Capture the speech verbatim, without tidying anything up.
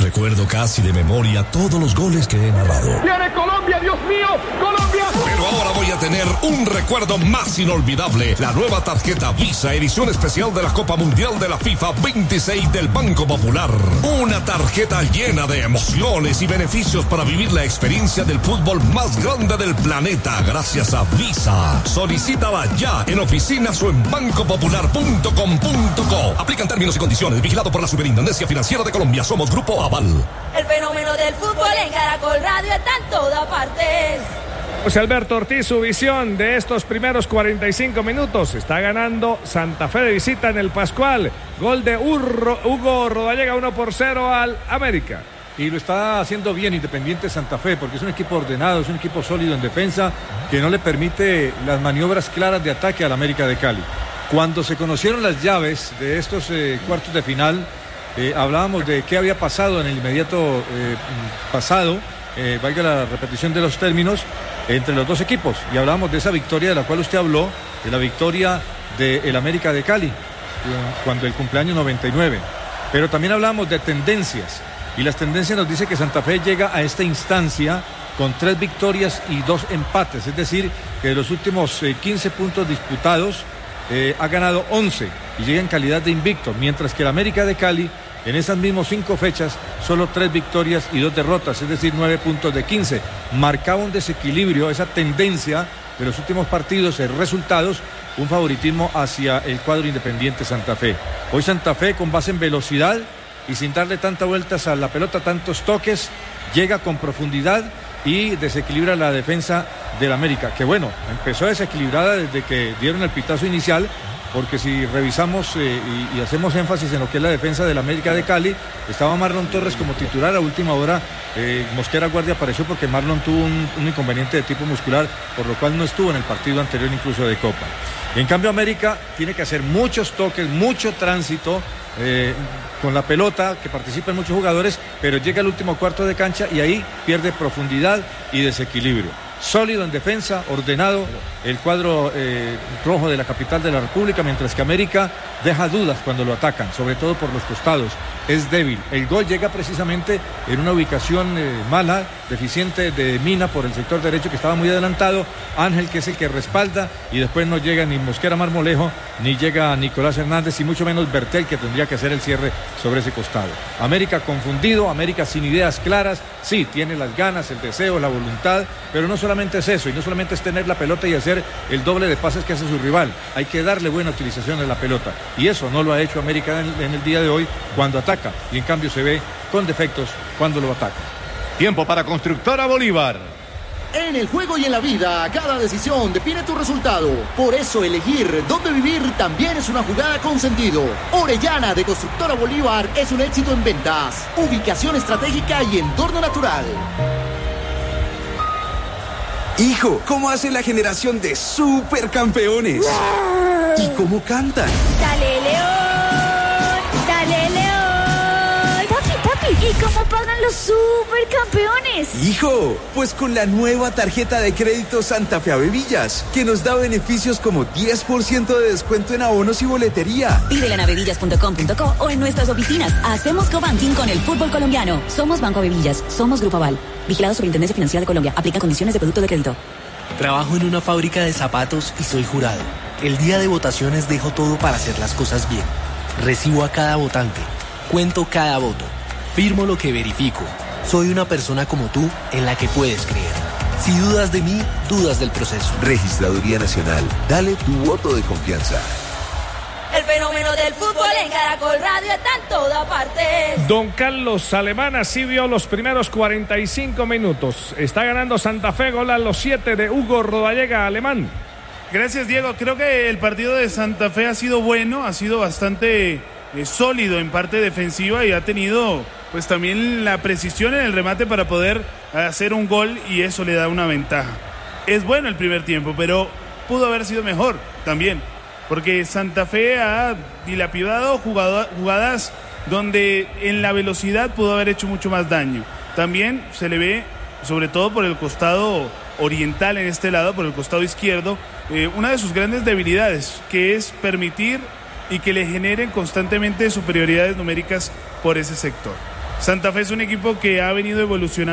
recuerdo casi de memoria todos los goles que he narrado. ¡Viene Colombia, Dios mío! ¡Colombia! Pero ahora voy a tener un recuerdo más inolvidable. La nueva tarjeta Visa, edición especial de la Copa Mundial de la FIFA veintiséis del Banco Popular. Una tarjeta llena de emociones y beneficios para vivir la experiencia del fútbol más grande del planeta gracias a Visa. Solicítala ya en oficinas o en banco popular punto com punto co. Aplican términos y condiciones. Vigilado por la Superintendencia Financiera de Colombia. Somos Grupo Aval. El fenómeno del fútbol en Caracol Radio está en todas partes. José Alberto Ortiz, su visión de estos primeros cuarenta y cinco minutos. Está ganando Santa Fe de visita en el Pascual. Gol de Urro, Hugo Rodallega, uno por cero al América. Y lo está haciendo bien Independiente Santa Fe, porque es un equipo ordenado, es un equipo sólido en defensa, que no le permite las maniobras claras de ataque al América de Cali. Cuando se conocieron las llaves de estos eh, cuartos de final, eh, hablábamos de qué había pasado en el inmediato eh, pasado, eh, valga la repetición de los términos, entre los dos equipos. Y hablábamos de esa victoria de la cual usted habló, de la victoria del América de Cali, cuando el cumpleaños noventa y nueve. Pero también hablábamos de tendencias. Y las tendencias nos dice que Santa Fe llega a esta instancia con tres victorias y dos empates. Es decir, que de los últimos eh, quince puntos disputados eh, ha ganado once y llega en calidad de invicto. Mientras que el América de Cali, en esas mismas cinco fechas, solo tres victorias y dos derrotas. Es decir, nueve puntos de quince. Marcaba un desequilibrio, esa tendencia de los últimos partidos, eh, resultados, un favoritismo hacia el cuadro Independiente Santa Fe. Hoy Santa Fe con base en velocidad y sin darle tantas vueltas a la pelota, tantos toques, llega con profundidad y desequilibra la defensa del América, que bueno, empezó desequilibrada desde que dieron el pitazo inicial, porque si revisamos eh, y, y hacemos énfasis en lo que es la defensa del América de Cali, estaba Marlon Torres como titular. A última hora eh, Mosquera Guardia apareció porque Marlon tuvo un, un inconveniente de tipo muscular, por lo cual no estuvo en el partido anterior incluso de Copa. En cambio América tiene que hacer muchos toques, mucho tránsito eh, con la pelota, que participan muchos jugadores, pero llega al último cuarto de cancha y ahí pierde profundidad y desequilibrio. Sólido en defensa, ordenado el cuadro eh, rojo de la capital de la República, mientras que América deja dudas cuando lo atacan, sobre todo por los costados. Es débil. El gol llega precisamente en una ubicación eh, mala, deficiente de Mina por el sector derecho, que estaba muy adelantado. Ángel, que es el que respalda, y después no llega ni Mosquera Marmolejo, ni llega Nicolás Hernández, y mucho menos Bertel, que tendría que hacer el cierre sobre ese costado. América confundido, América sin ideas claras. Sí, tiene las ganas, el deseo, la voluntad, pero no solamente es eso, y no solamente es tener la pelota y hacer el doble de pases que hace su rival. Hay que darle buena utilización de la pelota, y eso no lo ha hecho América en, en el día de hoy cuando ataca, y en cambio se ve con defectos cuando lo ataca. Tiempo para Constructora Bolívar. En el juego y en la vida, cada decisión define tu resultado. Por eso elegir dónde vivir también es una jugada con sentido. Orellana de Constructora Bolívar es un éxito en ventas, ubicación estratégica y entorno natural. Hijo, ¿cómo hace la generación de supercampeones? ¿Y cómo cantan? ¡Dale, León! ¡Dale, León! Papi, papi, ¿y cómo pagan los supercampeones? Hijo, pues con la nueva tarjeta de crédito Santa Fe Avevillas, que nos da beneficios como diez por ciento de descuento en abonos y boletería. Pídela en avevillas punto com punto co o en nuestras oficinas. Hacemos cobanking con el fútbol colombiano. Somos Banco Avevillas, somos Grupo Aval. Vigilado Superintendencia Financiera de Colombia. Aplica condiciones de producto de crédito. Trabajo en una fábrica de zapatos y soy jurado. El día de votaciones dejo todo para hacer las cosas bien. Recibo a cada votante. Cuento cada voto. Firmo lo que verifico. Soy una persona como tú en la que puedes creer. Si dudas de mí, dudas del proceso. Registraduría Nacional. Dale tu voto de confianza. El fenómeno del fútbol en Caracol Radio está en todas partes. Don Carlos Alemán así vio los primeros cuarenta y cinco minutos. Está ganando Santa Fe, gol a los siete de Hugo Rodallega. Alemán. Gracias, Diego. Creo que el partido de Santa Fe ha sido bueno, ha sido bastante eh, sólido en parte defensiva y ha tenido pues también la precisión en el remate para poder hacer un gol, y eso le da una ventaja. Es bueno el primer tiempo, pero pudo haber sido mejor también, porque Santa Fe ha dilapidado jugadas donde en la velocidad pudo haber hecho mucho más daño. También se le ve, sobre todo por el costado oriental en este lado, por el costado izquierdo, eh, una de sus grandes debilidades, que es permitir y que le generen constantemente superioridades numéricas por ese sector. Santa Fe es un equipo que ha venido evolucionando